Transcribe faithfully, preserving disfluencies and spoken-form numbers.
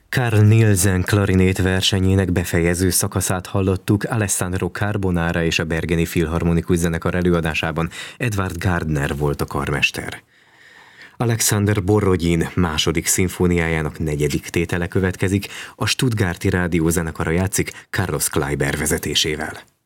Carl Nielsen klarinét versenyének befejező szakaszát hallottuk Alessandro Carbonara és a Bergeni Filharmonikus Zenekar előadásában. Edward Gardner volt a karmester. Alexander Borodin második szimfóniájának negyedik tétele következik, a Stuttgarti Rádiózenekara játszik Carlos Kleiber vezetésével.